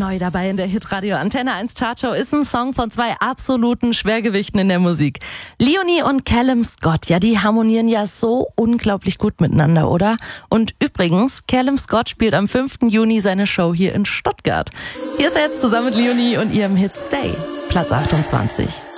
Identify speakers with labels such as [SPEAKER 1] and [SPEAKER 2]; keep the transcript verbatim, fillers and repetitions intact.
[SPEAKER 1] neu dabei in der Hitradio Antenne eins Chartshow ist ein Song von zwei absoluten Schwergewichten in der Musik. Leonie und Callum Scott, ja, die harmonieren ja so unglaublich gut miteinander, oder? Und übrigens, Callum Scott spielt am fünften Juni seine Show hier in Stuttgart. Hier ist er jetzt zusammen mit Leonie und ihrem Hit Stay, Platz achtundzwanzig.